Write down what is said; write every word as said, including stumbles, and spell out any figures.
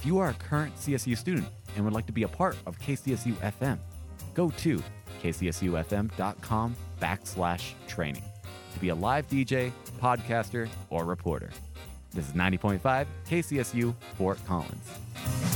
you are a current C S U student and would like to be a part of K C S U F M, go to kcsufm.com backslash training to be a live D J, podcaster, or reporter. This is ninety point five K C S U Fort Collins.